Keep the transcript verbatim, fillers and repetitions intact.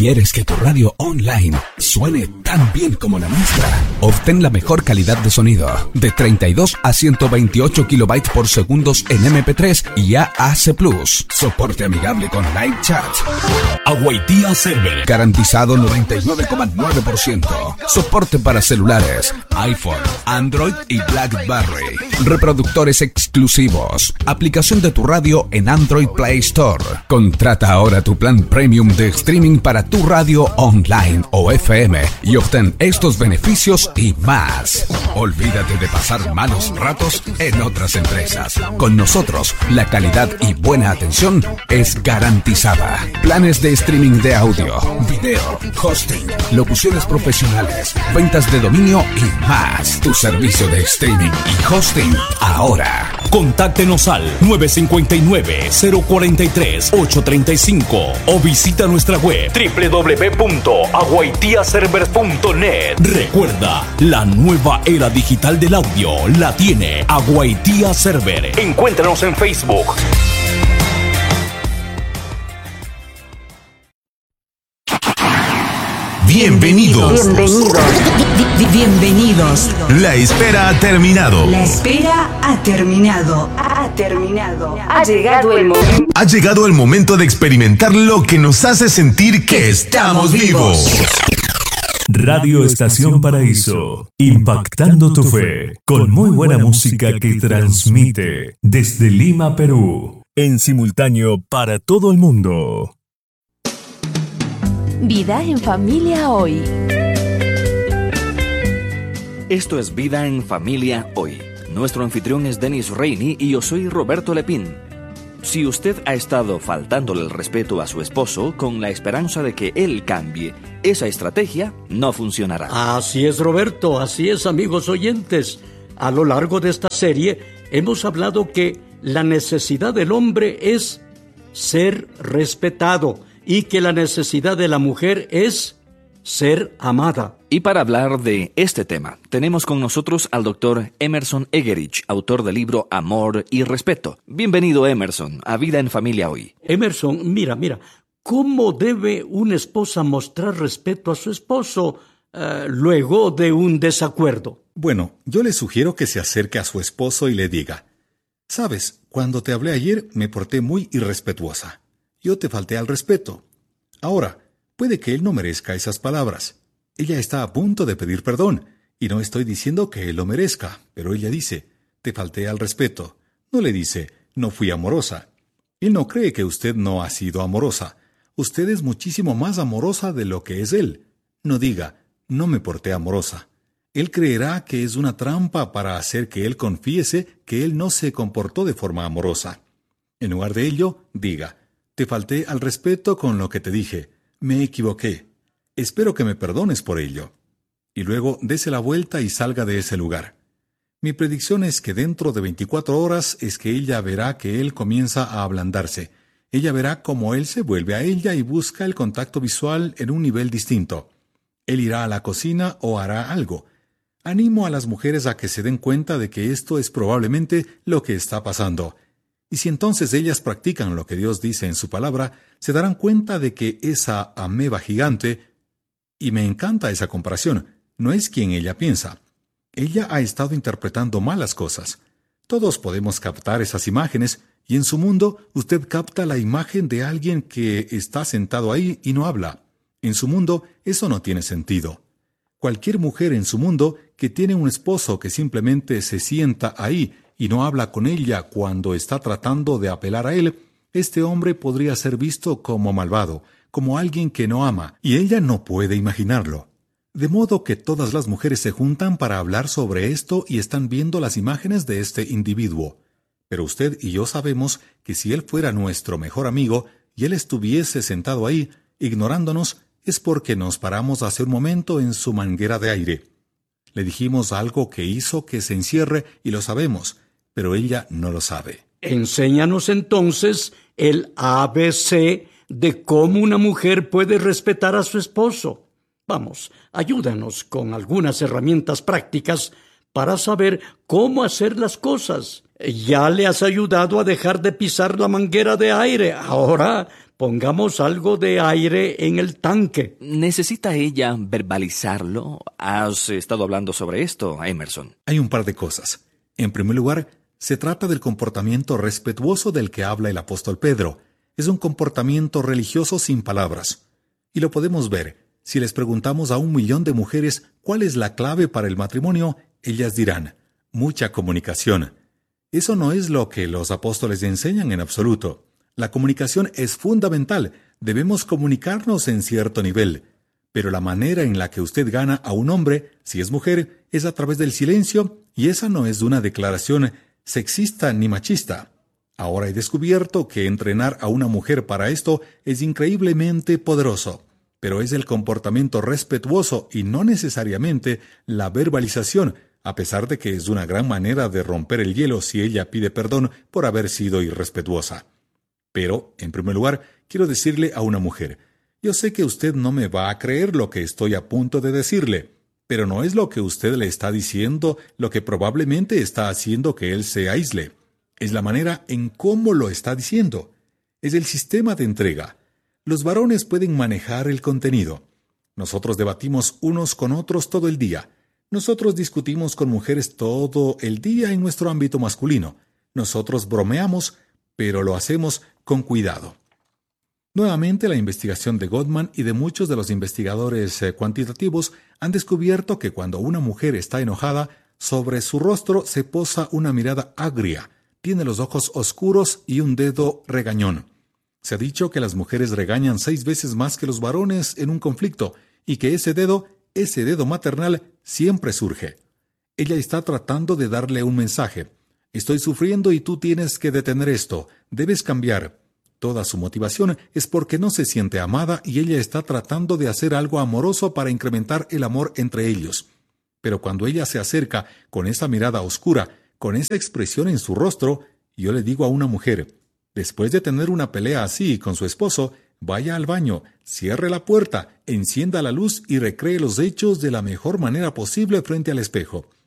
¿Quieres que tu radio online suene tan bien como la nuestra? Obtén la mejor calidad de sonido de treinta y dos a ciento veintiocho kilobytes por segundo en eme pe tres y A A C plus. Soporte amigable con live chat. Awaitia Server. Garantizado noventa y nueve coma nueve por ciento. Soporte para celulares, iPhone, Android y BlackBerry. Reproductores exclusivos. Aplicación de tu radio en Android Play Store. Contrata ahora tu plan premium de streaming para tu radio online o F M y obtén estos beneficios y más. Olvídate de pasar malos ratos en otras empresas. Con nosotros, la calidad y buena atención es garantizada. Planes de streaming de audio, video, hosting, locuciones profesionales, ventas de dominio y más. Tu servicio de streaming y hosting ahora. Contáctenos al nueve cinco nueve, cero cuatro tres, ocho tres cinco o visita nuestra web doble u doble u doble u punto awaitia server punto net. Recuerda, la nueva era digital del audio la tiene Awaitia Server. Encuéntranos en Facebook. Bienvenidos. Bienvenidos. Bienvenidos. La espera ha terminado. La espera ha terminado. Ha terminado. Ha llegado el momento. Ha llegado el momento de experimentar lo que nos hace sentir que estamos vivos. Radio Estación Paraíso, impactando tu fe, con muy buena música que transmite desde Lima, Perú, en simultáneo para todo el mundo. Vida en Familia Hoy. Esto es Vida en Familia Hoy. Nuestro anfitrión es Denis Reini y yo soy Roberto Lepín. Si usted ha estado faltándole el respeto a su esposo con la esperanza de que él cambie, esa estrategia no funcionará. Así es, Roberto, así es, amigos oyentes. A lo largo de esta serie hemos hablado que la necesidad del hombre es ser respetado y que la necesidad de la mujer es ser amada. Y para hablar de este tema, tenemos con nosotros al doctor Emerson Egerich, autor del libro Amor y Respeto. Bienvenido, Emerson, a Vida en Familia Hoy. Emerson, mira, mira, ¿cómo debe una esposa mostrar respeto a su esposo uh, luego de un desacuerdo? Bueno, yo le sugiero que se acerque a su esposo y le diga: ¿sabes? Cuando te hablé ayer me porté muy irrespetuosa. Yo te falté al respeto. Ahora, puede que él no merezca esas palabras. Ella está a punto de pedir perdón, y no estoy diciendo que él lo merezca, pero ella dice: te falté al respeto. No le dice: no fui amorosa. Él no cree que usted no ha sido amorosa. Usted es muchísimo más amorosa de lo que es él. No diga: no me porté amorosa. Él creerá que es una trampa para hacer que él confiese que él no se comportó de forma amorosa. En lugar de ello, diga: te falté al respeto con lo que te dije. Me equivoqué. Espero que me perdones por ello. Y luego dese la vuelta y salga de ese lugar. Mi predicción es que dentro de veinticuatro horas es que ella verá que él comienza a ablandarse. Ella verá cómo él se vuelve a ella y busca el contacto visual en un nivel distinto. Él irá a la cocina o hará algo. Animo a las mujeres a que se den cuenta de que esto es probablemente lo que está pasando. Y si entonces ellas practican lo que Dios dice en su palabra, se darán cuenta de que esa ameba gigante, y me encanta esa comparación, no es quien ella piensa. Ella ha estado interpretando mal las cosas. Todos podemos captar esas imágenes, y en su mundo usted capta la imagen de alguien que está sentado ahí y no habla. En su mundo eso no tiene sentido. Cualquier mujer en su mundo que tiene un esposo que simplemente se sienta ahí y no habla con ella cuando está tratando de apelar a él, este hombre podría ser visto como malvado, como alguien que no ama, y ella no puede imaginarlo. De modo que todas las mujeres se juntan para hablar sobre esto y están viendo las imágenes de este individuo. Pero usted y yo sabemos que si él fuera nuestro mejor amigo y él estuviese sentado ahí, ignorándonos, es porque nos paramos hace un momento en su manguera de aire. Le dijimos algo que hizo que se encierre y lo sabemos, pero ella no lo sabe. Enséñanos entonces el A B C de cómo una mujer puede respetar a su esposo. Vamos, ayúdanos con algunas herramientas prácticas para saber cómo hacer las cosas. Ya le has ayudado a dejar de pisar la manguera de aire. Ahora pongamos algo de aire en el tanque. ¿Necesita ella verbalizarlo? ¿Has estado hablando sobre esto, Emerson? Hay un par de cosas. En primer lugar, se trata del comportamiento respetuoso del que habla el apóstol Pedro. Es un comportamiento religioso sin palabras. Y lo podemos ver. Si les preguntamos a un millón de mujeres cuál es la clave para el matrimonio, ellas dirán, mucha comunicación. Eso no es lo que los apóstoles enseñan en absoluto. La comunicación es fundamental. Debemos comunicarnos en cierto nivel. Pero la manera en la que usted gana a un hombre, si es mujer, es a través del silencio, y esa no es una declaración sexista ni machista. Ahora he descubierto que entrenar a una mujer para esto es increíblemente poderoso. Pero es el comportamiento respetuoso y no necesariamente la verbalización, a pesar de que es una gran manera de romper el hielo si ella pide perdón por haber sido irrespetuosa. Pero, en primer lugar, quiero decirle a una mujer, yo sé que usted no me va a creer lo que estoy a punto de decirle, pero no es lo que usted le está diciendo lo que probablemente está haciendo que él se aísle. Es la manera en cómo lo está diciendo. Es el sistema de entrega. Los varones pueden manejar el contenido. Nosotros debatimos unos con otros todo el día. Nosotros discutimos con mujeres todo el día en nuestro ámbito masculino. Nosotros bromeamos, pero lo hacemos con cuidado. Nuevamente, la investigación de Gottman y de muchos de los investigadores eh, cuantitativos han descubierto que cuando una mujer está enojada, sobre su rostro se posa una mirada agria, tiene los ojos oscuros y un dedo regañón. Se ha dicho que las mujeres regañan seis veces más que los varones en un conflicto y que ese dedo, ese dedo maternal, siempre surge. Ella está tratando de darle un mensaje. Estoy sufriendo y tú tienes que detener esto. Debes cambiar. Toda su motivación es porque no se siente amada y ella está tratando de hacer algo amoroso para incrementar el amor entre ellos. Pero cuando ella se acerca con esa mirada oscura, con esa expresión en su rostro, yo le digo a una mujer, después de tener una pelea así con su esposo, vaya al baño, cierre la puerta, encienda la luz y recree los hechos de la mejor manera posible frente al espejo.